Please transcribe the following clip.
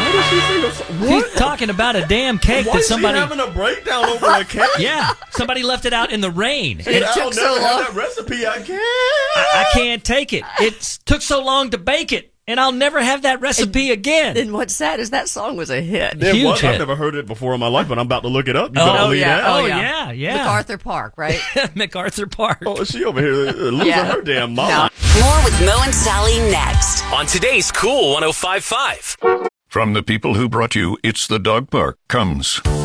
Why did she sing a song? What? He's talking about a damn cake Why that is somebody. she having a breakdown over a cake? Yeah, somebody left it out in the rain. It took I'll so never have long. that recipe. I can't. I can't take it. It took so long to bake it, and I'll never have that recipe again. And what's sad is that song was a hit. Huge hit. I've never heard it before in my life, but I'm about to look it up. You better leave yeah. that. Oh, yeah. yeah. MacArthur Park, right? MacArthur Park. Oh, she over here losing Yeah. her damn mind. More with Mo and Sally next. On today's Cool 105.5. From the people who brought you It's the Dog Park comes